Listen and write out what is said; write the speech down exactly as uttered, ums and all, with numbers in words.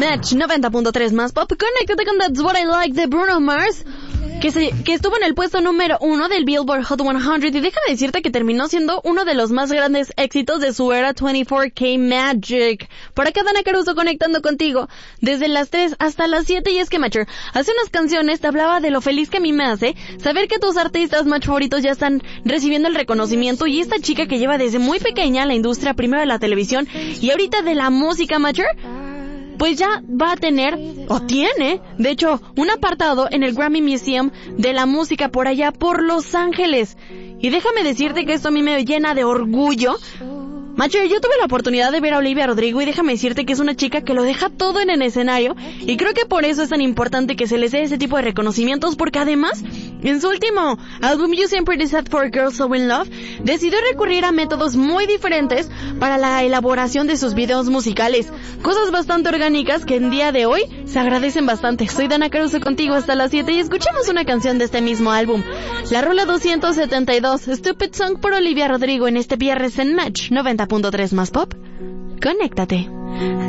Match noventa punto tres más pop. Conéctate con That's What I Like de Bruno Mars, que, se, que estuvo en el puesto número uno del Billboard Hot cien, y déjame decirte que terminó siendo uno de los más grandes éxitos de su era veinticuatro K Magic. Por acá Dana Caruso conectando contigo desde las tres hasta las siete, y es que, Matcher, hace unas canciones te hablaba de lo feliz que a mí me hace saber que tus artistas match favoritos ya están recibiendo el reconocimiento, y esta chica que lleva desde muy pequeña la industria, primero de la televisión y ahorita de la música, Matcher, pues ya va a tener, o tiene, de hecho, un apartado en el Grammy Museum de la música por allá por Los Ángeles. Y déjame decirte que esto a mí me llena de orgullo. Macho, yo tuve la oportunidad de ver a Olivia Rodrigo y déjame decirte que es una chica que lo deja todo en el escenario, y creo que por eso es tan importante que se les dé ese tipo de reconocimientos, porque además, en su último álbum You Seem Pretty Sad for Girls So In Love, decidió recurrir a métodos muy diferentes para la elaboración de sus videos musicales, cosas bastante orgánicas que en día de hoy se agradecen bastante. Soy Dana Caruso contigo hasta las siete y escuchemos una canción de este mismo álbum, la rola doscientos setenta y dos, Stupid Song por Olivia Rodrigo, en este viernes en Match noventa punto tres más pop. Conéctate.